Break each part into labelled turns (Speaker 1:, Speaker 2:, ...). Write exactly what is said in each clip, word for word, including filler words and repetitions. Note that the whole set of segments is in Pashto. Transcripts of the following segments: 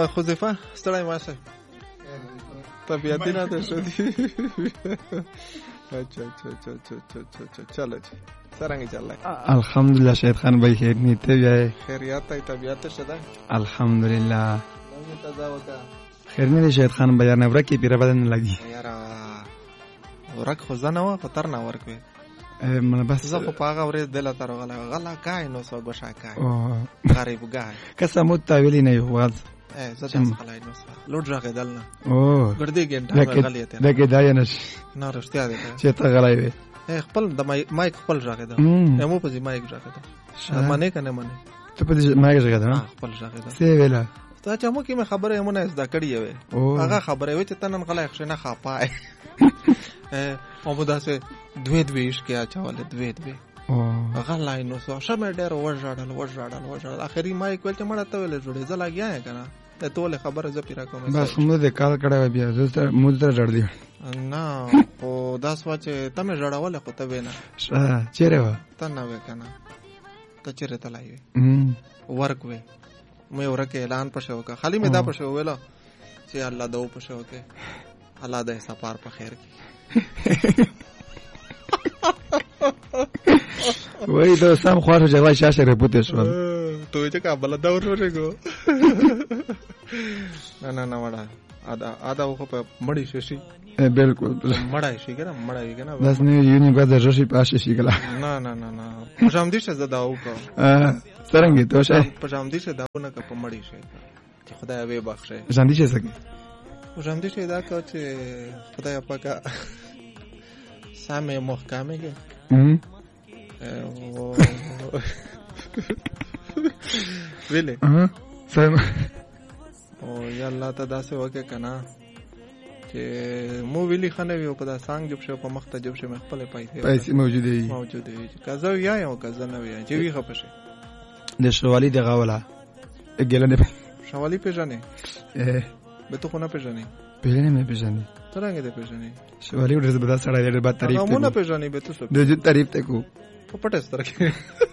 Speaker 1: حذیفه ستړی ماشه طبیعتی نه ده شدی. اچھا اچھا اچھا اچھا اچھا چلو جی څرنګه چل رہا؟
Speaker 2: الحمدلله شهید خان بھائی خیر نیت بیا
Speaker 1: خیریات ای طبیعت شده
Speaker 2: الحمدلله.
Speaker 1: نو تازه وکا
Speaker 2: خیر نه شهید خان بھائی نه ورکی پیر بدن لګي
Speaker 1: یار ورک خو زنه و خطر نه ورکوي
Speaker 2: من بس
Speaker 1: زه خو پاغه ورې دل تر غلا غلا کای نو سو غشا کای غریب ګای
Speaker 2: کسه متاویلی نه یو واز
Speaker 1: اه زه تاسو خلای نو سو لوډ راغې دلنه
Speaker 2: او
Speaker 1: ګردې ګنټه غلې ته
Speaker 2: دغه دای نه
Speaker 1: نه رښتیا ده
Speaker 2: چې ته غلای وي
Speaker 1: خپل د مایک خپل راغې ده مو په دې مایک راغې ده مانه کنه مانه
Speaker 2: ته په دې مایک راغې ده
Speaker 1: خپل راغې ده
Speaker 2: سی ویلا
Speaker 1: ته چې مو کې مې خبره یې مونږ زده کړې وې هغه خبره وې چې تنن غلای خښ نه خپای او په داسې دوی دوی کې اچاواله دوی دوی هغه لاین نو سو شمه ډېر وژړل وژړل وژړل اخري مایک ول چې مړه ته ویل جوړې زه لاګیا کنه ته ټول خبره ز پیرا کوم
Speaker 2: بس موږ دې کال کړه بیا زه موږ ته جوړ دی
Speaker 1: نه او داس وا چې تمه جوړاوله خو ته وینا
Speaker 2: چیرې و
Speaker 1: ته نه وکنه ته چیرې ته لایې ورک وې مې ورکه اعلان پښه وکړه خالی مې دا پښه ویلا چې الله دو پښه وکړه الله دې سفر په خیر کې
Speaker 2: وای دا سم خواره جوای شاشه رپوتې شو
Speaker 1: ته چې کابل دا ورورګو نه نه نه وړه ادا ادا خو په مړی شي
Speaker 2: بالکل
Speaker 1: مړای شي کنه مړای کنه
Speaker 2: بس نه یونی په درجه شي پاشه شي کله
Speaker 1: نه نه نه نه پښام دې څه زدا وکړه
Speaker 2: څنګه ته شه
Speaker 1: پښام دې څه دا نه ک په مړی شي چې خدای به بخښي
Speaker 2: پښام دې څه سګي
Speaker 1: پښام دې څه دا کو چې خدای پاکه سامه محکمه کې ویلې
Speaker 2: سم
Speaker 1: او یا الله ته داسې وکړه کنه چې مو ویلي خنه وي په دا سانګ جب شو په مخته جب شو خپل پیسې
Speaker 2: پیسې موجوده دي
Speaker 1: موجوده دي کزه یا یو کزه نه وي چې وی خپشه
Speaker 2: د شوالی د غولا ګلنه
Speaker 1: شوالی پیژنې
Speaker 2: اه
Speaker 1: به تو خو نه پیژنې
Speaker 2: پیژنې مې پیژنې
Speaker 1: څنګه دې پیژنې
Speaker 2: شوالی ورته به سره دې به تعریف
Speaker 1: ته مو نه پیژنې به تو
Speaker 2: د دې تعریف ته کو
Speaker 1: په پټه ستر کې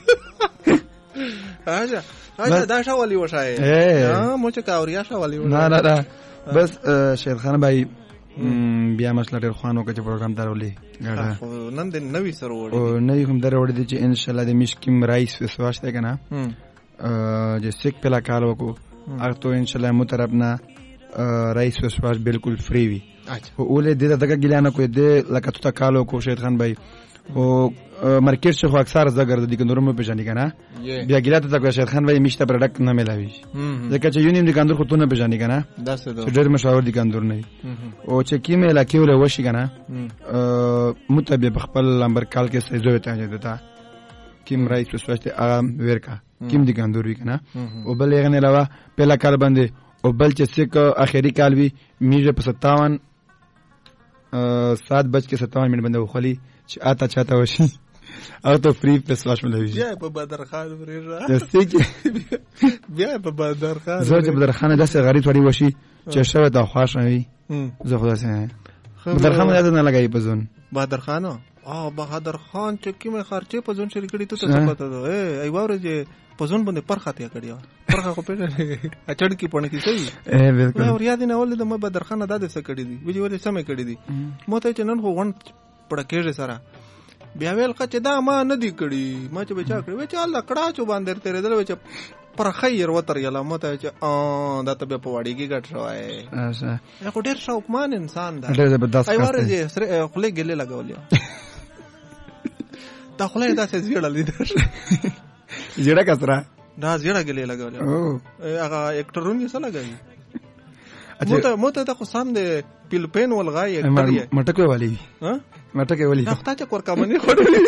Speaker 1: اجا اجا دا شوالی وشای ها مو چې کاوریا شوالی
Speaker 2: نه نه نه بس شهید خان بھائی بیا مسله ډېر خوانو کې پروګرام درولې
Speaker 1: غاړه نن د نوې سره وړي
Speaker 2: او نوې هم درولې دي چې ان شاء الله د مشکیم رئیس وسواشته کنه ا جو سیک پلا کال وکړو هغه ته ان شاء الله مو طرف نه رئیس وسواش بالکل فری وي او ولې د دغه ګلانه کوي د لکه تو کالو کو شهید خان بھائی او مارکیټ څخه اکثر زګر د کندور مې پېژنې کنه بیا ګلاته تک شهید خان بھائی مشته پروډکټ نه ملاوي ځکه چې یونیم د کندور خو ته نه پېژنې کنه چې ډېر مشاور دي کندور نه او چې کیمه علاقې ول وشي کنه متبه خپل لمبر کال کې سيزو ته جوړه کیم رئیس وسواشته عام ورکا کیم دي کندور وی کنه او بل یې نه علاوه پهلا کال باندې او بل چې څک اخیری کال وی میجه په ستاون سات بج کے ستاون منٹ باندې وخلی چې آتا چاته وشي او ته فری پسواش ملوي
Speaker 1: بیا په بدر خان ورېږه
Speaker 2: دسته کې
Speaker 1: بیا په بدر خان
Speaker 2: زه چې بدر خان داسې غریب وړي وشي چې شوه دا خواشوي زه خدا سره بدر خان یاد نه لګای په ځون
Speaker 1: بدر خان او بهادر خان چې کومه خرچه په ځون شریکړي ته څه پته ده ای ایواره چې په ځون باندې پرخه ته کړی پرخه خو په اچړ کې پونه کې صحیح
Speaker 2: اے بالکل
Speaker 1: او یاد نه ولې د بدر خان د څه کړی دی ویلې ولې سمې کړی دی مو ته چې نن خو غون پړکېږي سره بیا ویل که چې دا ما نه دی کړی ما چې بچا کړی و چې الله کړه چو باندې تیرې دل و چې پر خیر وتر یلا مته چې ا دا ته په وړي کې ګټ شوای
Speaker 2: اچھا
Speaker 1: یو ډېر شوقمان انسان دا
Speaker 2: ډېر زبردست
Speaker 1: ایواره چې سره خله ګلې لګولیا دا خله دا څه زیړه لیدل
Speaker 2: زیړه کتره
Speaker 1: دا زیړه ګلې لګولیا او هغه اکټرونه سره لګای مته مته دا خو سم د فلپین ولغای اکټر یې
Speaker 2: مټکوي والی
Speaker 1: ها
Speaker 2: مټکوي والی
Speaker 1: دا ته کور کمنې خورلې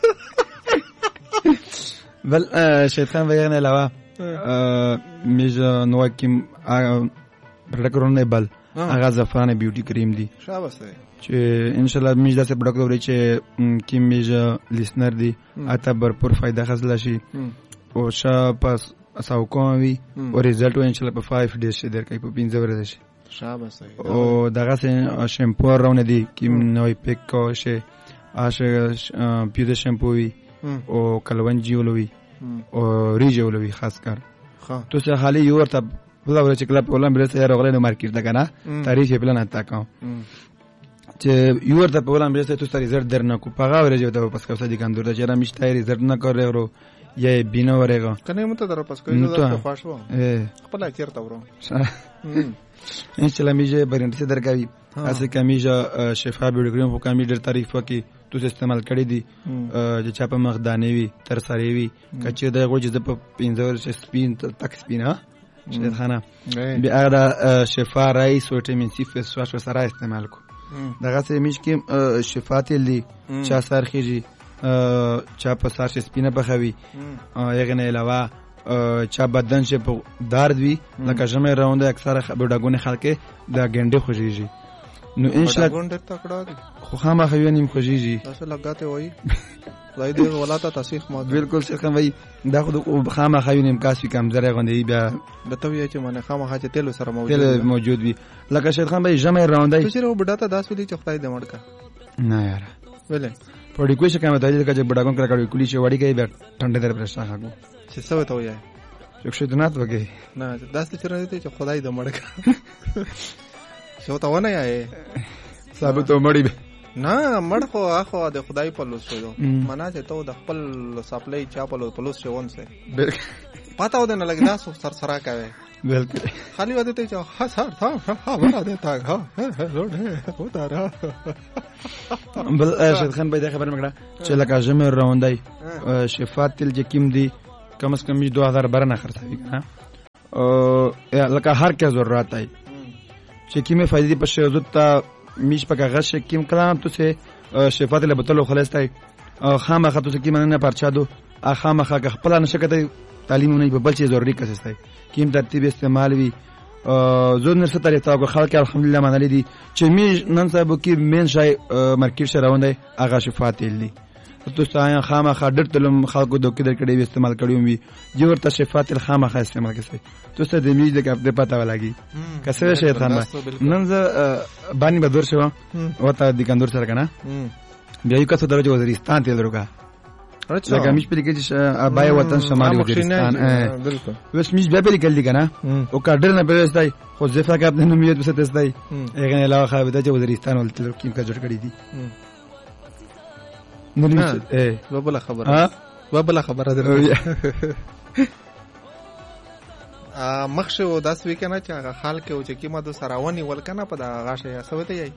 Speaker 2: بل شهید خان بھائی نه علاوه میز نو کیم پروډکټونه بل هغه زعفران بیوټي کریم دی
Speaker 1: شاباش
Speaker 2: چې ان شاء الله میز داسې پروډکټ وري چې کیم میز لیسنر دی اته برپور فائدہ حاصل شي او شا پس اساو کومي او ریزلټ ان شاء الله په پنځه ډیز شي درکې په پنځه ورځې شي
Speaker 1: شاباش
Speaker 2: او دغه سه شیمپو راونه دی کیم نوې پیک کو شي اشه پیوده شیمپو وی او کلونجی ولوي او ریجه ولوي خاص کر
Speaker 1: ها
Speaker 2: تو څه حالي یو ورته بل ور چې کله په ولن بل سره غلې نو مارکیټ دا کنه تاریخ یې پلان اتا کوم چې یو ورته په ولن بل سره تو ستاري زر درنه کو پغا ورې ته پس کوسه دي کاندور دا چې را مشتای زر نه کوي ورو یا بینه ورېګو
Speaker 1: کنه مت در پس کوي زر خوښ و خپل چیرته ورو
Speaker 2: ان شاء الله میجه برنټ سے درګاوی اسه کمیجه شفا بیوډګریم خو کمی ډېر تعریف وکي تو استعمال کړی دي چې چا په مخدانې وي تر سره وي کچې د غوږ د په پینځور سپین تک سپین ها چې خانه بیا دا شفا رایس وټامین سی فیس واش سره استعمال کو دغه څه میش کې شفا تل دي چا سر خيږي چا په سر سپینه بخوي یغه نه علاوه چا بدن چې په درد وي لکه جمع راونده اکثره بډاګونه خلک د ګنډې خوږيږي نو ان شاء الله
Speaker 1: ګنډه تکړه دي
Speaker 2: خو خامہ خوینیم خوږيږي
Speaker 1: تاسو لګاته وای زای دې ولاته تصحیح ما
Speaker 2: بالکل څنګه وای دا خو خامہ خوینیم کاسي کم زره غندې بیا
Speaker 1: دته وی چې مانه خامہ خاطه تل سره موجود
Speaker 2: تل موجود وي لکه شیر خان بھائی جمع راونده
Speaker 1: چې رو بډاته داس ویلي چې خدای دې مړکا
Speaker 2: نه یار
Speaker 1: ولې
Speaker 2: پړې کوی څه کوم ته چې بډاګون کړه کړی کلی چې وړي کوي بیا ټنډه در پرستا خاګو
Speaker 1: چې څه وته وای
Speaker 2: یو څه دنات وګي
Speaker 1: نه داس چې راځي چې خدای دې مړکا شو ته ونه یې
Speaker 2: ثابت مړی
Speaker 1: نه مړ خو اخو د خدای په لوس شو معنا چې ته د خپل سپلای چا په لوس شو ونسه پتا و نه لګدا سو سر سرا کوي
Speaker 2: بالکل
Speaker 1: خالی وته ته ها سر ها ها ورا دیتا ها روډ هو دارا
Speaker 2: بل ارشد خان به خبر مګړه چې لکه جمع راوندای شفات تل جکیم دی کم از کم دو هزار بارہ نه خرڅوي کنه او لکه هر کې ضرورت ای چې کیمه فائدې په شی زوتا میش په کاغذ کیم کلام تو سه شفات له بتلو خلاصای خامخه تو کیم نه پرچا دو خامخه خپل نشکته تعلیم نه په بل شي ضروري کسستای کیم ترتیب استعمال وی زون نرسه طریقه کو خلک الحمدلله منل دي چې می نن صاحب کی مین شای مارکیټ سره روندای اغه شفات لی تو سایا خامخه ډر تلم خلکو دوکې در کړي استعمال کړیو وی جو ورته شفات الخامخه استعمال کړي تو څه د می د کپ د پتا ولګي کسه شیطان نن ز باندې بدور شو وته د کندور سره کنه بیا یو کڅو درجه وزیرستان ته دروګه
Speaker 1: اچھا
Speaker 2: لکه میش پرې کې چې ابای وطن شمالي وزیرستان
Speaker 1: بالکل
Speaker 2: وس میش بیا پرې کلی کنه او کډر نه پرېستای خو ځفه کې خپل نومیت بس تستای هغه نه علاوه خو د وزیرستان ولته کیم کا جوړ کړی دي نو نه اے
Speaker 1: وبله خبره ها وبله خبره درته ا مخشه داس وی کنه چې هغه خال کې او چې کیمه د سراونی ولکنه په دا غاشه یا سوته یي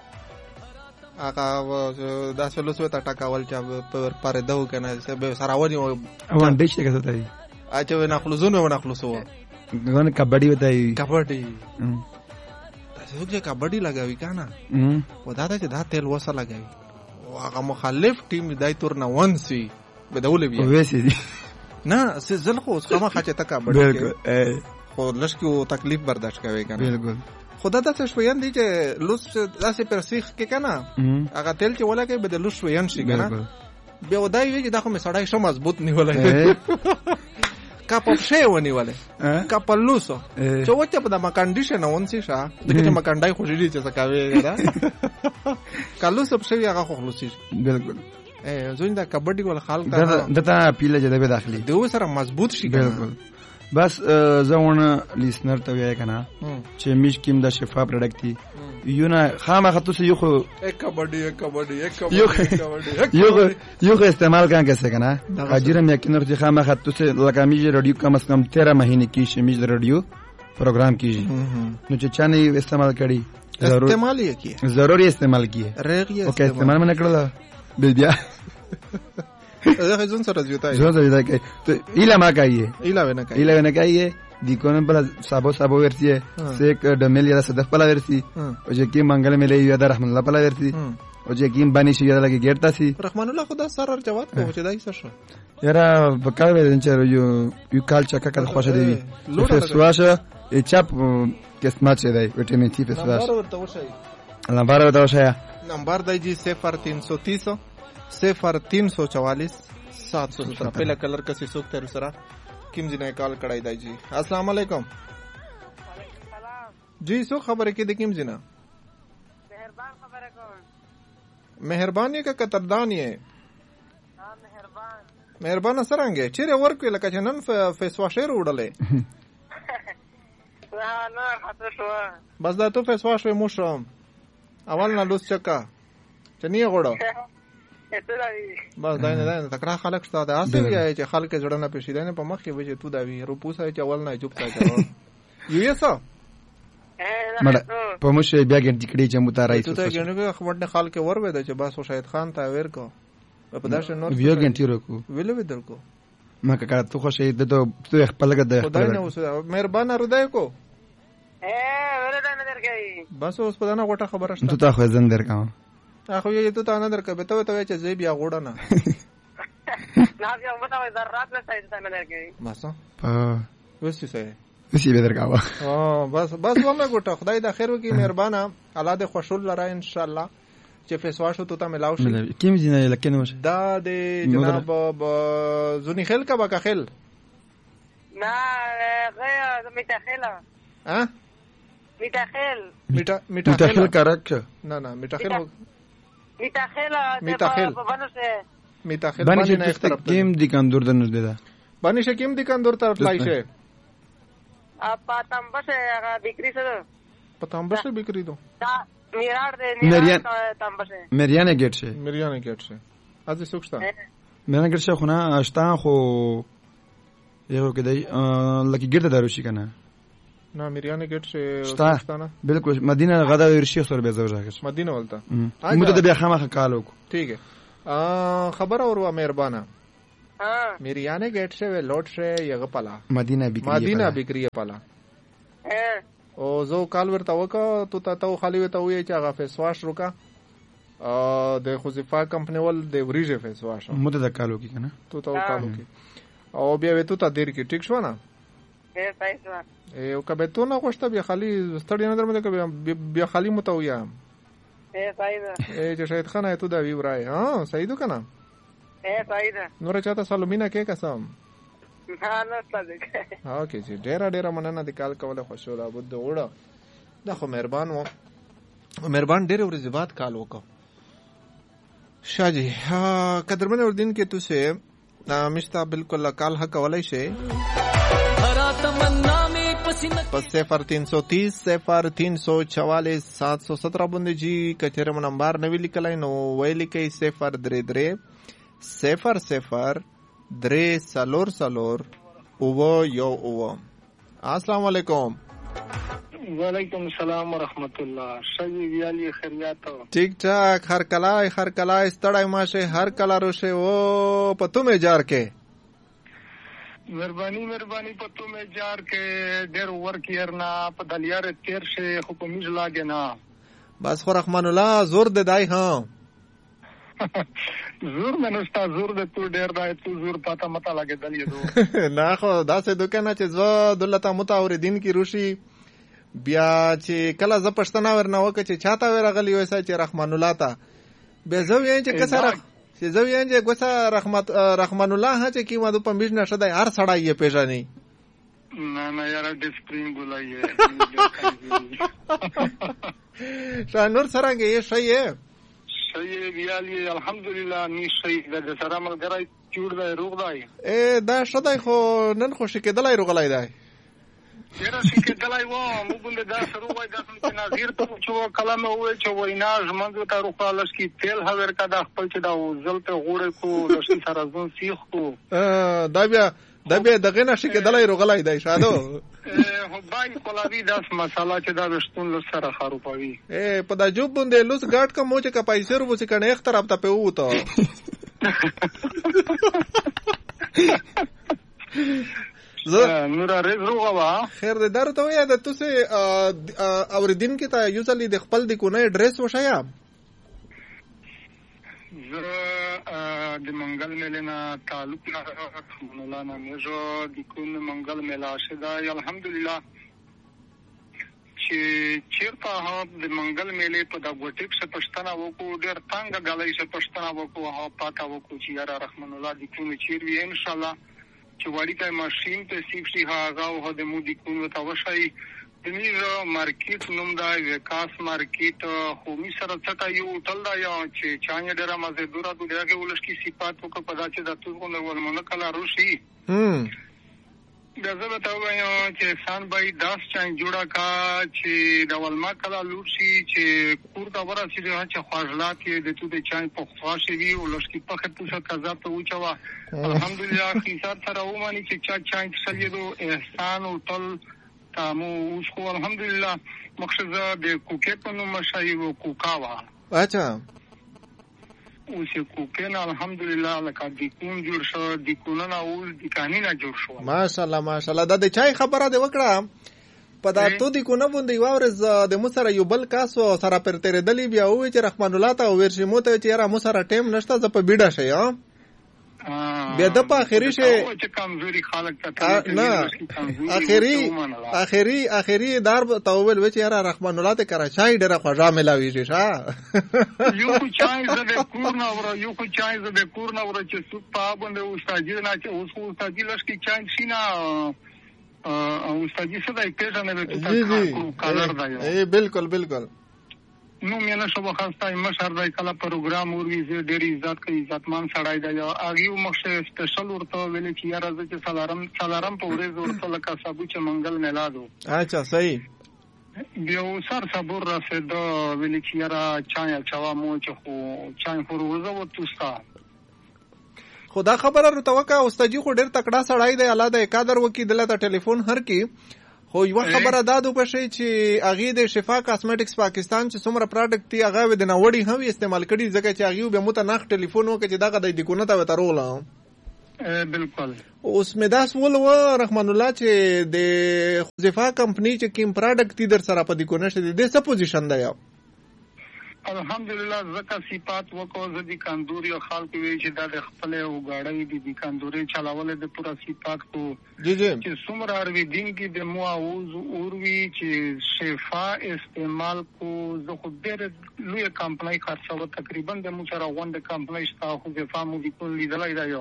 Speaker 1: هغه دا سلوسو ته ټاکاول چې پر پر دو کنه به سراونی او
Speaker 2: وان دیش څه کوي
Speaker 1: اچھا نه خلصونه نه خلصو
Speaker 2: غن کبډي وتاي
Speaker 1: کبډي تاسو چې کبډي لګاوي کنه و دا ته دا تل وسه لګاوي هغه مخالف ټیم دای تور نه ونسي به دولې بیا
Speaker 2: وېسي
Speaker 1: نه سه زل خو خامہ خاطه تک کبډي
Speaker 2: بالکل
Speaker 1: خو لشکو تکلیف برداشت کوي کنه
Speaker 2: بالکل
Speaker 1: خدا ته شوین دي چې لوس داسې پرسیخ کې کنه هغه تل چې ولا کې به لوس شوین شي کنه به ودای وی چې دا خو سړی شو مضبوط نیولای کا په شی ونیولای کا په لوسو چې وته په د مکانډیشن اونسي شه دغه چې مکانډای خوشی چې څه کوي دا کلو سب شی هغه خلصي
Speaker 2: بالکل
Speaker 1: ا زوین دا کبډي ول خلک
Speaker 2: دا دته پیله چې د داخلي
Speaker 1: دوه سره مضبوط شي
Speaker 2: بالکل بس زونه لیسنر ته وای کنه چې میش کیم د شفا پروډکټ دی یو نه خامخه تاسو یو خو
Speaker 1: یک کبډي یک کبډي یک کبډي
Speaker 2: یو یو استعمال کان کیسه کنه اجرم یقینا چې خامخه تاسو لکه میج رادیو کم از کم تیرہ مہینے کی شمیج رادیو پروگرام کیجیے نو چې چا نه استعمال کړي
Speaker 1: استعمال یې کیه
Speaker 2: ضروري استعمال کیه
Speaker 1: ریغ یې
Speaker 2: اوکې استعمال نه کړل بیا
Speaker 1: هغه ځون سره جوړای
Speaker 2: ځون سره جوړای ته ایلا ما کایې
Speaker 1: ایلا ونه کایې
Speaker 2: ایلا ونه کایې دی کوم بل سابو سابو ورسی سیک ډمل یا صدف پلا ورسی او چې کی منګل ملې یو د رحمان الله پلا ورسی او چې کی باندې شي یاده لګي ګرتا سي
Speaker 1: رحمان الله خدا سره جواب کو چې دای څه شو
Speaker 2: یاره بکار ودن چې یو یو کال چکه کړ خوښه دی لوټه سواشه ای چاپ قسمت شه دی وټامین سی په سواشه
Speaker 1: نمبر ورته وشي
Speaker 2: نمبر ورته وشي
Speaker 1: نمبر دی جی صفر تین سو تیس صفر تین سو چوالیس سات سو سترہ پہلا کلر کسی سوک تیر سرا کم جنہیں کال کڑائی دائی جی السلام علیکم جی سو خبر ہے کہ دیکھیں جنا
Speaker 3: مہربان خبر ہے کون
Speaker 1: مہربانی کا قطردانی ہے
Speaker 3: مہربان
Speaker 1: مہربان سرانگے چیرے ورک لکا چنن فیس واشر وډلې
Speaker 3: نه نه خاطر شو
Speaker 1: بس دا تو فیس واش موشم اول نه لوس چکا چنی غوړو بس دا نه دا تکړه خلک ستاده اسه وی چې خلک جوړ نه پېښیدل نه په مخ کې وجه تو دا وی رو پوسه چې اول نه چوپ تا یو یسا
Speaker 2: مړه په مشه بیا ګنټی کړي چې متارای
Speaker 1: ته ته ګنټه خبر نه خلک ور وې د چې بس شاهد خان تا ویر کو په داش نور
Speaker 2: ویو ګنټی ورکو
Speaker 1: ویل ودل کو
Speaker 2: ما کا تو خو شهید ته تو خپل غد
Speaker 1: خدای نه اوسه مهربان رودای کو
Speaker 3: اے ورته نه درګی
Speaker 1: بس اوس په دنا غټه خبره شته
Speaker 2: ته تا خو زن درکاو
Speaker 1: اخو یې ته تا نه درکې ته ته چې زی بیا غوړه نه
Speaker 3: نه بیا مته وای ذرات نه سایت ته نه درګی
Speaker 1: بس
Speaker 2: ا
Speaker 1: وسی سه
Speaker 2: وسی به درکاو
Speaker 1: اه بس بس و مې ګټه خدای د خیر وکي مهربانه الله دې خوشحال لره ان شاء الله چې فیس واش ته ته ملاو شي
Speaker 2: کیم جنې لکه نو
Speaker 1: دا د جناب زونی خل کا با خل
Speaker 3: نه غیر میتخیل
Speaker 1: ها
Speaker 3: میتخیل
Speaker 1: میتا
Speaker 2: میتخیل کرک
Speaker 1: نه نه میتخیل
Speaker 3: میتخیل
Speaker 1: میتخیل
Speaker 3: بنوسه
Speaker 1: میتخیل
Speaker 2: باندې نه طرف کیم دي کاندور دنه ده
Speaker 1: باندې شکیم دي کاندور طرف لای شه
Speaker 3: اپا تمبشه هغه بکری سره
Speaker 1: پتامبشه بکری دو
Speaker 3: دا میرار دې میرار تمبشه
Speaker 2: مریانه گیټ شه
Speaker 1: مریانه گیټ شه از سوکستا
Speaker 2: مریانه گیټ شه خو نه اشتا خو یو کې دی لکه ګیټ دارو شي کنه
Speaker 1: نه مریانه گیټ شه سوکستا نه
Speaker 2: بالکل مدینه غدا ورشي سره به زوجه
Speaker 1: مدینه ولتا
Speaker 2: موږ ته بیا خامخ کالو
Speaker 1: ٹھیک ہے خبر اور مهربانه
Speaker 3: ها
Speaker 1: مریانه گیټ شه لوټ شه یغه پلا
Speaker 2: مدینه بکری
Speaker 1: مدینه بکری پلا او زو کال ورته وکړه تو ته تو خالی وته وی چې هغه فیس واش روکا ا د خوزیفا کمپنی ول د وریجه فیس واش
Speaker 2: مده د کالو کې کنه
Speaker 1: تو تو کالو کې او بیا وته ته دیر کې ټیک شو نه
Speaker 3: اے پیسې
Speaker 1: اے او کبه تو نه خوشته بیا خالی ستړي نه درمه کبه بیا خالی متویا
Speaker 3: اے پیسې
Speaker 1: اے چې شاهد خان ته دا وی ورای ها صحیح دو کنه
Speaker 3: اے پیسې
Speaker 1: نور چاته سالومینا کې قسم
Speaker 3: نه نه ستاسو
Speaker 1: ها اوکې چې ډیر ډیر مننه د کال کوله خوشاله بود وړه دا خو مهربان وو مهربان ډیر ورځې بعد کال وکړه شاجی ها قدرمن اردین کې تاسو مشتا بالکل کال حق ولای شي پس صفر تین سو تیس صفر تین سو چوالیس سات سو سترہ بندے جی کچھر من نمبر نوی لکلائی نو وی لکی صفر درے درے صفر صفر درے سالور سالور او یو او. السلام علیکم.
Speaker 4: وعلیکم السلام ورحمت الله. شوی ویالی خیریات.
Speaker 1: ٹھیک ٹھاک. ہر کلای ہر کلای ستړی ماشه هر کلا روشه او پتو می جار کې
Speaker 4: مهرباني مهرباني پتو می جار کې ډېر ورک يرنا په دلیار تیر شه خو په میج لاګه نه
Speaker 1: بس خو رحمان الله زور د دای ها
Speaker 4: زور منستا زور د تو ډېر دای تو زور پتا متا لاګه دلی دو
Speaker 1: نه خو دا سه دکنه چې زو دلته متاوردین کی روشي بیا چې کله ز پښتنه ورنه وکړي چې چاته ورغلی وسه چې رحمان الله تا به زو یې چې کسره چې زو یې چې ګوسه رحمت رحمان الله چې کی مده پمیج نشه دای هر سړی یې پیژني.
Speaker 4: نه نه یاره ډسپرین بولایې
Speaker 1: شانور سرانګه یې شي
Speaker 4: شي ویالي الحمدلله ني شي د سره ملګری چور دی روغ دی
Speaker 1: اے دا شدای خو نن خوشی کېدلای روغلای دی
Speaker 4: یاره شي کېدلای و مو بل دا سره وای دا څنګه ناظر ته چې کلمه وای چې وینا ژوند ته روخه لشکي تیل هور کدا خپل چې دا زلته غوړې کو لشکي سره ځون سیخ کو
Speaker 1: دا بیا دا بیا دغه نشي کېدلای روغلای دی شادو
Speaker 4: هو بای کولاوی داس مساله چې دا وشتون سره خروپوي
Speaker 1: اے په دا جوب باندې لوس ګاټ کا مو چې کا پیسې ورو چې کنه یک طرف ته په وته
Speaker 4: زه نور رزق وا
Speaker 1: خیر دې درته ویا د تاسو اور دین کې ته یوزلی د خپل د کونه ډریس وشیا
Speaker 4: زه د منګل ملینا تعلق نه مولانا مېجو د کونه منګل ملا شدا الحمدلله چې چیرته ها د منګل ملي په د غوټیک څخه پښتنه وکړو ډېر څنګه غلای څخه پښتنه وکړو ها پاتا وکړو چې یاره رحمان الله د کونه چیر وی ان شاء الله چې وړي کای ماشين ته سیفټي هاغه او د مو د کونه ته وشي د میرو مارکیټ نوم دا وکاس مارکیټ خو می سره څه یو تل دا یا چې چانه ډېر مزه دورا دغه ولش کی صفات کو پدا چې د تاسو نو ولمنه کلا روشي
Speaker 1: هم
Speaker 4: بیا زه به ته ووایم چې احسان بھائی داس چای جوړه کا چې د ولما کله لوټ شي چې کور ته ورسېږي چې خواږلات یې د تو د چای پخوا شوي او لږکي پخې پوسه کذاب ته وچوه الحمدلله خیسار سره ومني چې چا چای څښلي احسان او ټول تامو اوس خو الحمدلله مقصد د کوکې په نوم مشهوري و کوکا وه
Speaker 1: اچھا
Speaker 4: اوس یې کوکې نه الحمدلله لکه دیکون جوړ شو دیکونونه اوس دیکانونه جوړ شو
Speaker 1: ماشاءالله ماشاءالله دا د چای خبره دې وکړه په دا تو دیکونه باندې یوه ورځ د مو سره یو بل کاس سره پر تېرېدلي بیا ووایي چې رحمان الله ته وویل شي مو ته چې یاره مو سره ټایم نشته زه په بیډه شئ ها بیا د په اخري شي نه اخري اخري اخري دار ته وویل چې یاره رحمان الله ته کره چای ډېره خوږه میلاویږي ښه
Speaker 4: یو خو چای زه د کور نه وړه یو خو چای زه د کور نه وړه چې څوک په باندې استادي نه چې اوس خو استادي لږکي چای څښي نه استادي څه دی پېژنې کالر دی
Speaker 1: بالکل بالکل
Speaker 4: نو مې نه شو خاصه مشر دی کله پروګرام وروي زه ډېر عزت کوي عزتمن سړی دی هغې مخکې سپیشل ورته ویلې چې یاره زه چې څلورم څلورم په ورځ ورته لکه سابو چې منګل میلاد و
Speaker 1: اچھا صحیح
Speaker 4: بیا سر صبر راسېده ویلې چې یاره چای اچوه مو چې خو چای خو روزه وتوسته
Speaker 1: خو دا خبره راته وکړه استادجي خو ډېر تکړه سړی دی الله د قادر وکړي دله ته ټلیفون هر کي خو یوه خبره دا ده وشئ چې هغې د شفا کاسمیټکس پاکستان چې څومره پراډکټ دي هغه د ناوړي هم استعمال کړي ځکه چې هغې بیا مو ته ناخ ټلیفون وکړه چې دغه د دیکونه ته ورته روغله
Speaker 4: بالکل
Speaker 1: اوس مې داس وویل رحمان الله چې د شفا کمپنۍ چې کوم پراډکټ دي در سره په دیکونه شته د څه پوزیشن دی
Speaker 4: الحمدلله زکه صفات وکړو زه د کندوري او خلکو وی چې دا د خپلې وګاړۍ دي د کندوري چلاولې د پوره صفات کو چې څومره ارویدین کې د مواوز اوروي چې شفا استعمال کو زه خو ډېر لویه کمپنۍ خرڅوه تقریبا د مو سره غونډه کمپنۍ شته خو شفا مو د کل لیدلی دا یو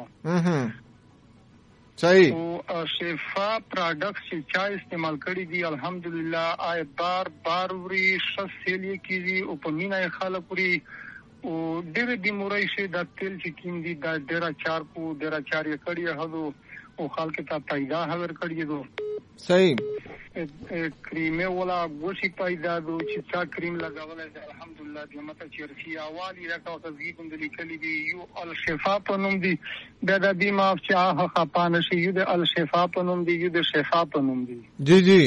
Speaker 1: صحیح
Speaker 4: او شفا پروډکټ چې چا استعمال کړي دي الحمدلله آی بار بار وري ښه سیل یې کېږي او په مینه یې خلک وري او ډېرې بیمورۍ شي دا تیل چې کوم دي دا ډېره چار کو ډېره چار یې کړي هغو او خلک ته پیدا هور کړي دو
Speaker 1: صحیح
Speaker 4: کریمه ولا ګوشي پیدا دو چې چا کریم لګولای دی الحمدلله د مته چیرسی اوالی راکو تزګیب د لیکلي دی یو الشفا په نوم دی د د بیمه چې هغه خپانه شي یو د الشفا په نوم دی یو د شفا په نوم دی
Speaker 1: جی جی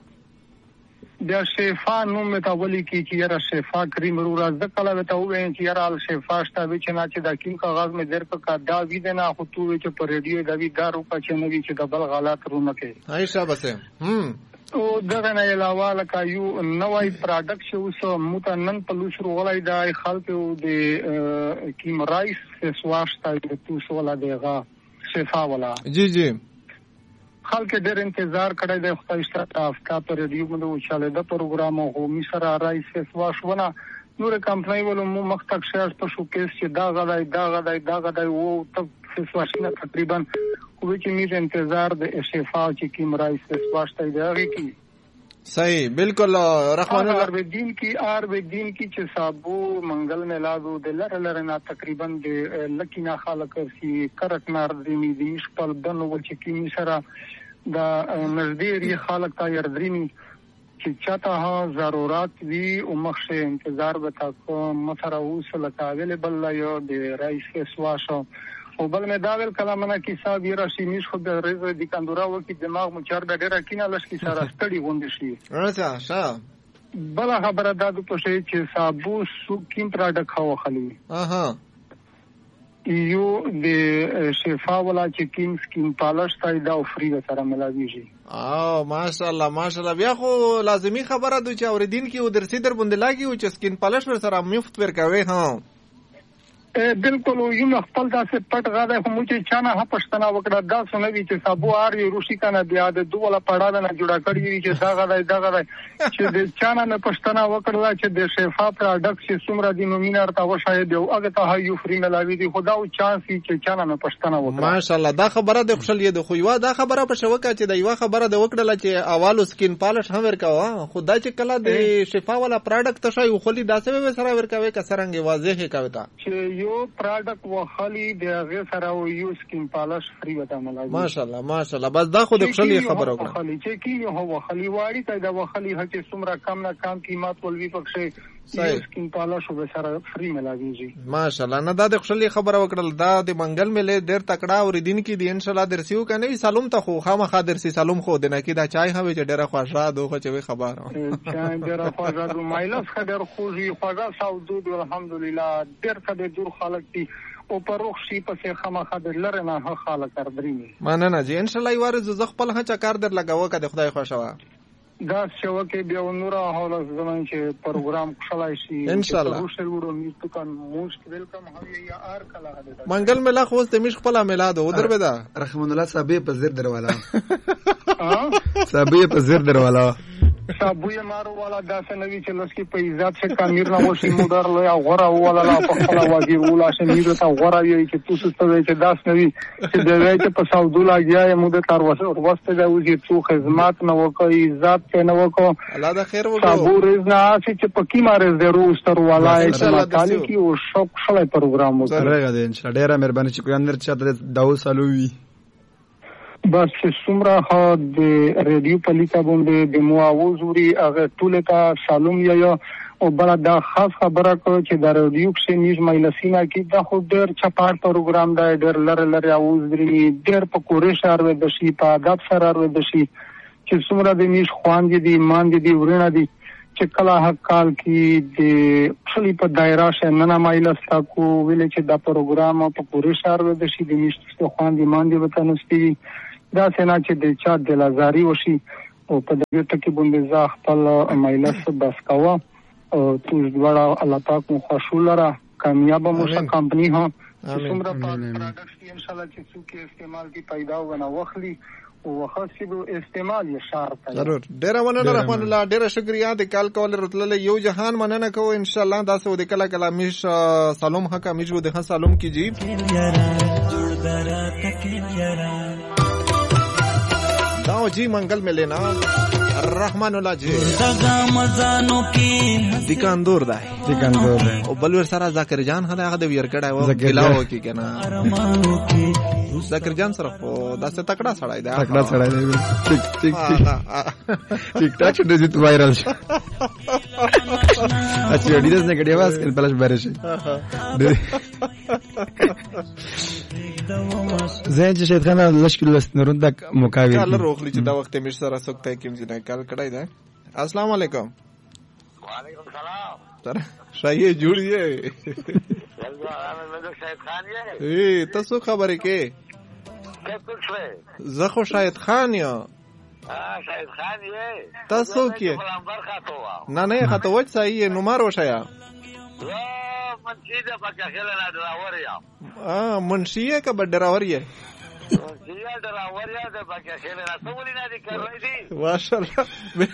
Speaker 4: د شفا نوم متاولی کی چې یاره شفا کریم رو راز کله وته وې چې یاره الشفا شته چې نه چې د کیم کاغذ مې در په کا دا وی نه خو تو چې په ریډیو دا وی دارو کا چې نوی چې د بل غلط رونه کې
Speaker 1: عائشہ بسه هم
Speaker 4: او دغه نه علاوه لکه یو نوای پروډکټ چې اوس متنن په لوش روغلای د خلکو د کیم رایس فیسواش ته د توس ولا دغه شفا ولا
Speaker 1: جی جی
Speaker 4: خلک ډېر انتظار کړی دی خدای شته افتا پر ریډیو باندې وچاله د پروګرام او می سره رایس فیسواش ونه نور کمپنۍ ولو مو مختک شهر په شو کېس چې دا غلای دا غلای دا غلای وو ته فیسواش نه تقریبا خو چې می انتظار د شفا چې کیم رایس فیسواش ته دی هغه کی
Speaker 1: صحیح بالکل رحمان الله
Speaker 4: ار دین کی ار دین کی چې صابو منګل میلادو د لره لره نه تقریبا د لکینا خلک سی کرک نار دی می دی خپل بنو چې کی می سره دا نزدیری خلق تا یردرینی چې چاته ها ضرورت وی او مخشه انتظار وتا کو مثلا وصل کاغله بل یو د رئیس سواشو او بل مې دا ول کلامونه کې صاحب یې راشي میش خو د رزق د کندورا وکي دماغ مو چار د ډیره کینه لش کې سره ستړي غونډ شي
Speaker 1: اچھا ښه
Speaker 4: بل خبره دا د پښې چې صابو سو کیم پروډکټ خو خلی
Speaker 1: اها
Speaker 4: یو د شفا ولا چې کیم سکین پالش تای دا فری سره ملاویږي
Speaker 1: او ماشاءالله ماشاءالله بیا خو لازمی خبره ده چې اوریدین کې او درسي در بوند لاګي او چې سکین پالش ور سره مفت ورکوي ها
Speaker 4: بالکل یو خپل داسې پټ غاده هم چې چانه ها پښتنه وکړه دا سنوي چې صابو اری روشي کنه بیا د دوله پړاده نه جوړه کړی چې دا غاده دا غاده چې د چانه نه پښتنه وکړه چې د شفا پروډکټ چې څومره د نومینار تا وشای دی او هغه ته یو فری ملاوي دی خدا او چانس چې چانه نه پښتنه وکړه
Speaker 1: ماشاءالله دا خبره د خوشل دی خو یو دا خبره په شوکه چې د یو خبره د وکړه چې اوالو سکین پالش هم ورکاوه خدا چې کله د شفا ولا پروډکټ تشای خو لی داسې به سره ورکاوي که سرنګ واضح کوي تا
Speaker 4: چې یو پروډکټ وخلی د هغه سره یو سکین پالش فری وته ملګری
Speaker 1: ماشاءالله ماشاءالله بس دا خو د خپل خبرو کړه
Speaker 4: وخلی چې کی هو وخلی واړی ته د وخلی هڅه څومره کم نه کم قیمت ولوي پکې یو سکین پالش به سره فری ملګری
Speaker 1: ماشاءالله نه دا د خپل خبرو وکړل دا د منګل ملې ډیر تکړه او دین کې دی ان شاء الله درسیو کنه سلام ته خو خامخا درسي سلام خو دنه کې دا چای هوي چې ډیره خوشاله دوه چې خبره
Speaker 4: چای ډیره خوشاله مایلس خبر خوږي خوږه سعودود الحمدلله ډیر کده دور خلک دي او پروخ شي په خامخا د لره نه خلک تردري
Speaker 1: مننه جی ان شاء الله یوار ز خپل هڅه کار در لګاوه کده خدای خوشاله
Speaker 4: دا شو کې بیا نور حواله زمون چې پروګرام خوشاله شي
Speaker 1: ان شاء الله
Speaker 4: روشل ورو میستو کان موست ویلکم هوی یا ار کلا هدا
Speaker 1: منګل ملا خو ته مش خپل میلاد ودر بدا
Speaker 2: رحمان الله صاحب په زیر دروالا ها صاحب په زیر دروالا
Speaker 4: صابوی مارو والا داسه نوی چې لسکی په عزت څخه کامیر نه وشي مودر لوی غره والا لا په خپل واجی ولا شنیر ته غره یی چې تاسو ته چې داس نوی چې د وای چې په سعودو لاګیا مودر تر وسه واسطه دا وځي څو خدمات نه وکړي عزت نه وکړو
Speaker 1: الله دا خیر وکړو
Speaker 4: صابور نه چې په کی مارز درو ستر والا چې مکالي کی او شوق شلای پروګرام
Speaker 2: وکړه ان شاء الله ډیره مهرباني چې کوم اندر چې داو سالوي
Speaker 4: بس چې څومره ها د ریډیو پلیکا باندې د مواوزوري هغه ټول ته سلام یا او بل دا خاص خبره کو چې د ریډیو کې نیز مایلسینا کې دا خو ډېر چپاړ پروګرام دا ډېر لره لره اوزري ډېر په کورې شهر و د شي په ادب سره و د شي چې څومره د نیش خوان دي مان دي ورنه دي چې کله حق کال کې د خلی په دایره شنه مایلستا کو ویل چې دا پروګرام په کورې شهر و د شي د نیش خوان دي مان دي وته نستی دا سینا چې د چا د لازاری وشي او په دغه ټکی باندې ځا خپل مایلس بس کاوه او توس دواړه الله پاک مو خوشاله کامیاب مو شه کمپنی ها څومره پروډکټ ان شاء الله چې څوک استعمال کی پیدا ونه وخلی او وخاصه استعمال یې شرط
Speaker 1: ضرور ډیر مننه رحمان الله ډیر شکریا د کال کول رتل یو جهان مننه کو ان شاء الله دا سو د کلا کلا میش سلام حق میش و د سلام کی جی داو جی منگل میں لینا رحمان اللہ جی دکاندور دا
Speaker 2: دکاندور دا
Speaker 1: او بلور سارا ذاکر جان خدا هغه د ورکړای و ګلاو کی کنه ذاکر جان سره او دا څه تکړه سړای دا
Speaker 2: تکړه سړای دی ټیک ټیک ټیک ټاک د دې وایرل شي اچھا ډیرز نه کډی واس کله بلش بارش زين چې شهید خان لشکل لسنرون د مقاومت
Speaker 1: کله روغلی چې دا وخت مې سره سکته کوم ځای کال کړای دا السلام علیکم
Speaker 3: وعلیکم السلام
Speaker 1: سره شایې جوړیه
Speaker 3: شهید خان یې
Speaker 1: ای تاسو خبرې کې
Speaker 3: څه څه
Speaker 1: زه خو شهید خان یم
Speaker 3: ها شهید خان یې
Speaker 1: تاسو کې نه نه خاطر وځ صحیح نو مارو شیا
Speaker 3: منشیه پکې خلل نه دراور یم
Speaker 1: اه منشیه کا بدراور یې
Speaker 3: منشیه دراور یا د پکې خلل نه سمولې نه دي کوي دي
Speaker 1: ماشاءالله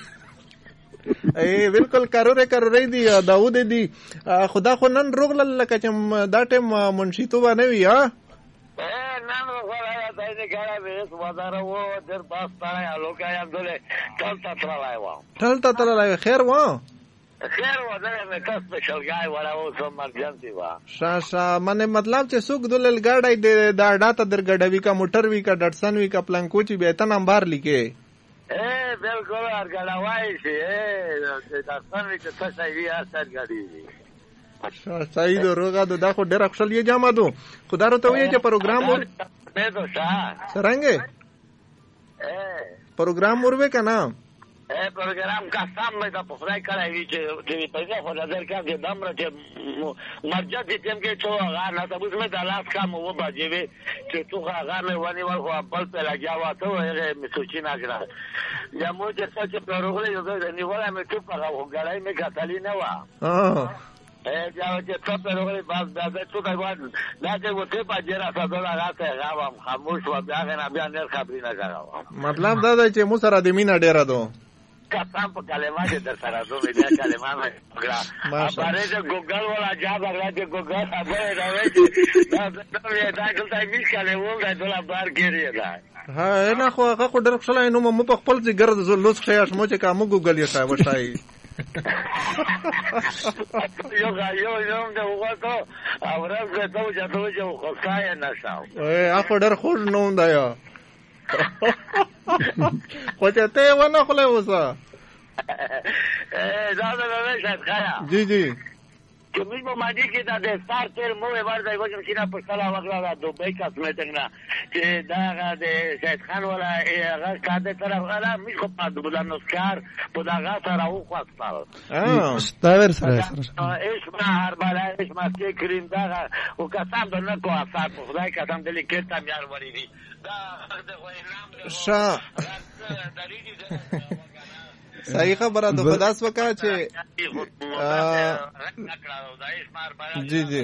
Speaker 1: ای بالکل کارو کرو دی داود دی خدا خو نن روغل لکه چې دا ټیم منشي تو باندې وی ها
Speaker 3: اے نن وګورای دای دې ګړې وېس وادار وو در پاس تای الوکا یم دله ټل تطر لای و
Speaker 1: ټل تطر لای خیر و
Speaker 3: خیر و دا مې کس په شلګای ولا و سم مرجنسي وا
Speaker 1: شاشا منه مطلب چې څوک دل ګاډای دا ډاټه در ګډوي کا موټر وی کا ډټسن وی کا پلانکوچي به ته نمبر لیکي
Speaker 3: اے بالکل ارګړاوای شي اے ډټسن وی که څه وی اثر غړي
Speaker 1: صحیح دو روغا دو دا خو ډېر اخشل یې جامه دو خدا ته وی چې پروګرام ور
Speaker 3: مې دو شا
Speaker 1: څنګه
Speaker 3: اے
Speaker 1: پروګرام ورو کنه
Speaker 3: اے پروګرام کا سم مې دا پخړای کړای وی چې دې پیسې خو نظر کې د دمر چې مرجع دې تم کې څو هغه نه تاسو مې د لاس کام و باجې وی چې څو هغه مې ونی ور خو خپل په لګیا و ته هغه مې سوچي نه کړه یا مو چې څه چې پروګرام یو ځای نیولای مې ټوپ هغه وګړای مې کتلی نه و
Speaker 1: اه
Speaker 3: اے دا چې څه پروګرام باز دا څه کوي دا چې وته باجرا ساده راځه غاوم خاموش و بیا نه بیا نه خبرې نه کاوه
Speaker 1: مطلب دا دی چې مو سره د مینا ډیره دو
Speaker 3: کسان په کلمه کې در سره دوه دې کلمه مې وکړه خبره چې ګوګل ولا جواب راغلی چې ګوګل خبره راوي چې دا دا دا ټول مې کلمه وګړه ټول بار کېږي دا
Speaker 1: ها نه خو هغه ډېر خلای نو مو په خپل ځای ګرځ لوس خیاش مو چې کوم ګوګل یې شای وشای
Speaker 3: یو یو یو د وګړو اورل زه ته چې ته چې خوښای نه شاو
Speaker 1: اے اخو ډېر خوش نوم دی خو چې ته ونه خله وسه
Speaker 3: دا دا دا شاید خیا
Speaker 1: جی جی
Speaker 3: چې موږ په ماډي کې دا د ستار تیر مو ورته وګم چې نه په سلا وغلا دا دوبۍ کاسمیټک نه چې دا د شاید خان ولا هغه کاده طرف غلا موږ په پاد بلانوسکار په دا غا سره او خاصه
Speaker 1: اه
Speaker 2: ستاور سره
Speaker 3: اسمه هر بالا اسمه کې کریم دا او کسان د نه کو اثر خدای کسان د لیکل تم یار وری دي دا د غوینام
Speaker 1: شا صحیح خبره ده خداس وکا چې جی جی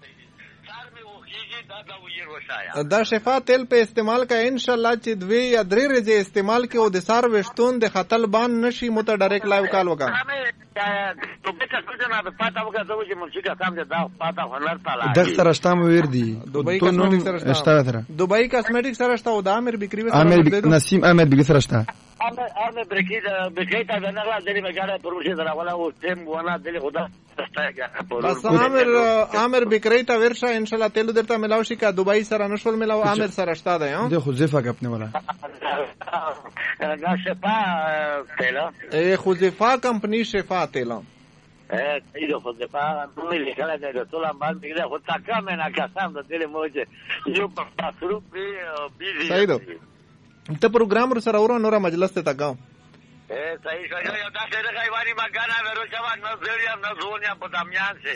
Speaker 1: دا شفا تیل په استعمال کا ان شاء الله چې دوی یا درې ورځې استعمال کې او د سار وشتون د خطل بان نشي مت ډایرکټ لایو کال وکا
Speaker 2: دغه سره شتام ور دي
Speaker 1: دبي کاسمیټک سره شتا دبي کاسمیټک سره شتا او د امیر بکری سره
Speaker 2: امیر نسیم امیر بکری سره شتا
Speaker 3: امیر بکری بکری ته نه غلا دلی مګاره پروژه درا ولا او تیم ونه دلی خدا
Speaker 1: بس امیر امیر بکری ته ورشه ان شاء الله تیلو درته ملاو شي کا دبي سره نشول ملاو امیر سره شتا ده ها
Speaker 2: ده خوزفه کپنه ولا
Speaker 3: نه شفا تیلا
Speaker 1: اے خوزفا کمپنی شفا تیلا
Speaker 3: eh io fosse fa non mi cala da sola banda che ho taccame na casando delle moje io passo busy
Speaker 1: سعید ته پروګرام سره اورو نور مجلس ته تاګاو
Speaker 3: eh صحیح شو یو دا څه راغی واری ما غانا ورو چوا نو زړیا نو زونیا په دامیان سي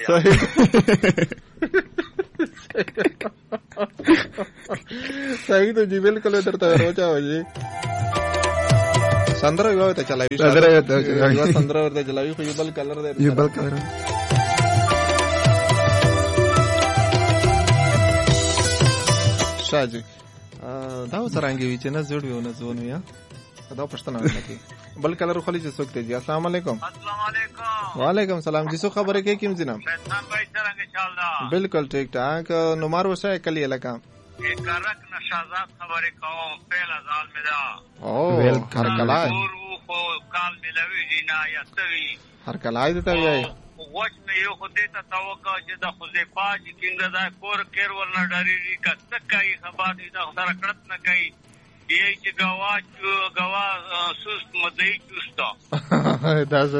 Speaker 1: صحیح ته جی بالکل درته ورو چاو جی سندره یو ته چلایي
Speaker 2: سندره یو ته چلایي
Speaker 1: یو سندره ورته چلایي خو یو بل کلر دی
Speaker 2: یو بل کلر
Speaker 1: شاجي دا وسرانګي وی چې نه جوړ ویو نه زون ویا دا پښتنه نه بل کلر خو لې څوک ته جی السلام علیکم
Speaker 3: السلام علیکم
Speaker 1: وعلیکم السلام جی سو خبره کې کیم جناب
Speaker 3: شیطان بھائی څنګه ان شاء الله
Speaker 1: بالکل ٹھیک ٹھاک نو مار وسه کلی علاقہ
Speaker 3: ایک کرک نشازات خبره کوم پہلا ځال مدا
Speaker 1: او ویل هر کلای
Speaker 3: خو کال ملوي جنا یا سوي
Speaker 1: هر کلای ته وی
Speaker 3: وښ مې یو خو دې ته توقع چې د خوځې پاج کینګه دا کور کېر ورنه ډاریږي که څه کوي خبر دې دا سره کړت نه کوي یې چې غوا غوا سست مدې چوستا
Speaker 1: دا څه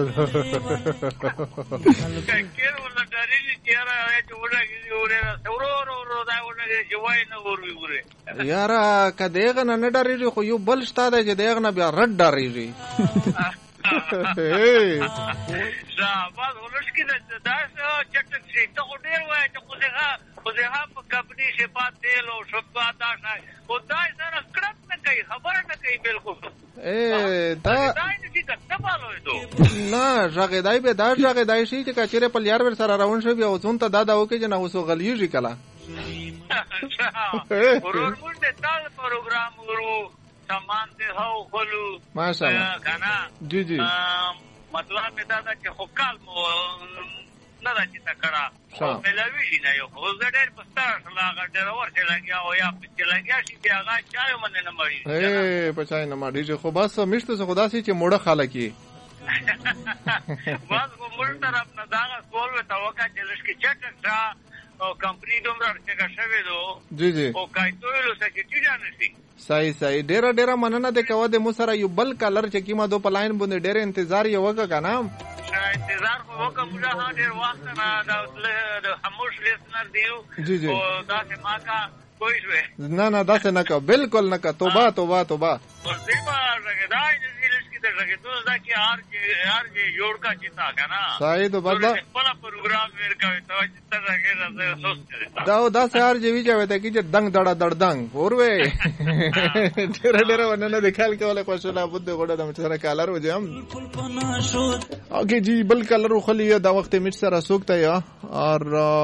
Speaker 3: کېر ورنه ډاریږي چې را چې ورګي ورې ورو ورو دا ورګي چې وای نه وروي ورې
Speaker 1: یارا کدهغه نه ډاریږي خو یو بل شته چې دغه نه بیا رډ ډاریږي
Speaker 3: شاباش ولسکی دا چټک شي ته ډیر وای ته خو دغه خو دغه په کمپنی شفا تیل او شفا دا خدای سره کړت نه کوي خبره نه کوي بالکل
Speaker 1: اے دا نه ژغېدای به دا ژغېدای شي چې کچېره په لیار ور سره راون شي بیا اوسون ته دا دا وکي چې نه اوسو غلیږي کلا
Speaker 3: ورور مونږ ته تل پروګرام ورو سامان ته هو خلو
Speaker 1: ماشاءالله
Speaker 3: کنه
Speaker 1: جی جی
Speaker 3: مطلب می دا چې خو کال مو نه راځي تا کړه او ملوي نه یو خو زړه په ستاره لاګه ډېر ورته لګیا او یا په لګیا شي بیا هغه چای من نه مړی
Speaker 1: اے په چای نه مړی خو بس مشته څه خدا سي چې موړه خلکی
Speaker 3: بس موږ طرف نه دا کول وته وکړه چې لږ چټک ځا او کمپنی دومره چې شوی دو
Speaker 1: جی جی
Speaker 3: او کایټویلو سکیټی جانسي
Speaker 1: صحیح صحیح ډیر ډیر مننه د کوه د مو سره یو بل کلر چې کیما دو پلاین باندې ډیر انتظار یو وکړه کنه
Speaker 3: انتظار خو وکړه موږ ها ډیر وخت نه دا خاموش لیسنر دیو
Speaker 1: جی جی
Speaker 3: او دا چې ما کا کوئی شوی
Speaker 1: نه نه دا څه نه کا بالکل نه کا توبه توبه توبه
Speaker 3: ور دې ما راګدای چې زیرش کې درګه دوه دا کې هر چې هر چې جوړ کا چتا کنه
Speaker 1: صحیح تو بدلا
Speaker 3: خپل پروګرام ورکوي ته چې ته راګه سوچ
Speaker 1: دا دا سهار چې وی چاوي ته کې دنګ دړه دړ دنګ اوروي ډېر ډېر ونه د خیال کوله خوشاله بده غوډه د مچره کالر وځم اوکې جی بل کلر خلی دا وخت مچ سره سوکته یا اور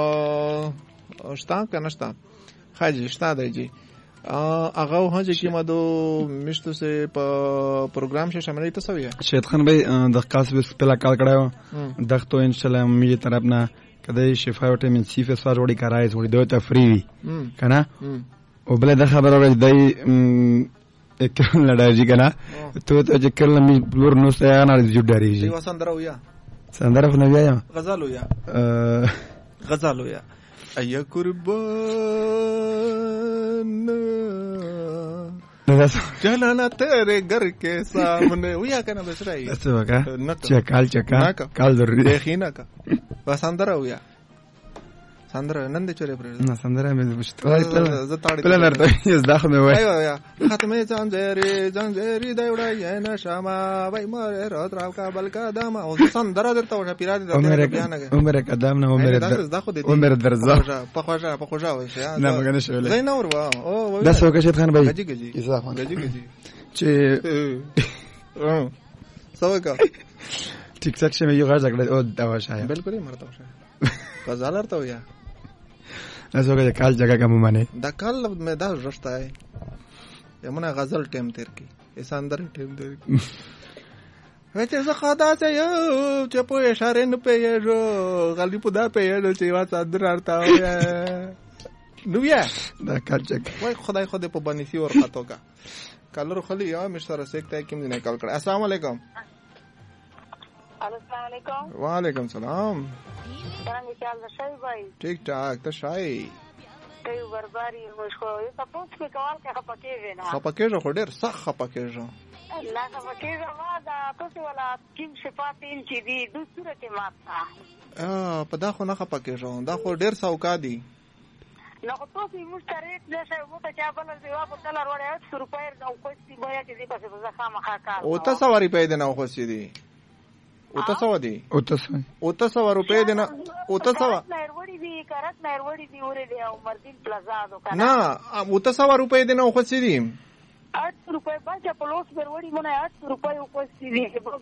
Speaker 1: شتا کنهشتا خاجی شتا دی جی هغه ها چې کیما دو مشتو سے په پروګرام شه شامل تسوی ہے
Speaker 2: شهید خان بھائی د قاسب پہلا کال کړو دغه ان شاء الله می طرف نه کدی شفا وټامین سی فس فار وړي کارای وړي دوی ته فری کنه او بل د خبر اوري دای اکرم لړاجی کنه تو ته چې کله می بلور نو سه نه جوړ داري
Speaker 1: دی وسندرو یا
Speaker 2: سندره خو نه وایم
Speaker 1: غزل ویا غزل ویا ایا قربان جلانا تیرے گھر کے سامنے ویا کنه بس راي
Speaker 2: اسوکا چکال چکا کال ضروري
Speaker 1: دیخینا کا وسندره ویا سندره نن دې چورې پرې
Speaker 2: نه سندره مې مشتوي ز تاړي بل نرته یز داخ مې وای
Speaker 1: ايوه یا ختمه زنجيري زنجيري دایوړای نه شمه وای مر رات راو کا بل کا دم او سندره درته وشه پیرا دې بیان کې
Speaker 2: عمر قدم نه عمر عمر درزا
Speaker 1: په خوځه په خوځه وای
Speaker 2: نه مګنه شولې
Speaker 1: زینور وا او
Speaker 2: دا څوک شي خان بھائی
Speaker 1: گجی گجی
Speaker 2: کیسه خان
Speaker 1: گجی گجی
Speaker 2: چې
Speaker 1: سوکا
Speaker 2: ټیک ټاک شه مې یو غږ کړل او دا واشه
Speaker 1: بالکل مرته وشه غزل ارته ویا
Speaker 2: اسو که کال جگہ کا معنی
Speaker 1: دا کال میں دا رشتہ ہے یمنا غزل ټیم تیر کی اساندر ټیم تیر کی وچه زه خدا ته یو چې په اشاره نه پیژو غلی په دا پیژو چې وا صدر ارتا ویا نو یا
Speaker 2: دا کال جگہ
Speaker 1: وای خدای خو دې په بنسی اور خطو کا کالر خلی یا مشتر سیکته کیم نه کال کړ السلام علیکم
Speaker 5: السلام علیکم
Speaker 1: وعلیکم السلام
Speaker 5: څنګه چل ده شای بھائی
Speaker 1: ٹھیک ٹھاک ته شای
Speaker 5: ته برباري مشکو یو تاسو په کال کې خپکیږي نه
Speaker 1: خپکیږي خو ډیر سخت خپکیږي
Speaker 5: لا خپکیږي ما دا تاسو ولا کیم صفات ان چې دي د صورت ماته
Speaker 1: ا په دا خو نه خپکیږي دا خو ډیر سوکا دي
Speaker 5: نو تاسو مشترک نشه مو ته چا بل دی وا په کلر وړه اته روپۍ او کوستي بیا چې دې پسې ځخه مخه کار
Speaker 1: او تاسو وری پیدا نه خو سي دي او تاسو ودی
Speaker 2: او تاسو
Speaker 1: او تاسو روپې دي نه او تاسو
Speaker 5: نایروړي دي کارت نایروړي دي اورې دی او مردین پلازا دوکان
Speaker 1: نه او تاسو روپې دي نه خو سي دي
Speaker 5: اته روپۍ باندې په لوس وروړي مونږه اته روپۍ او کوستي دي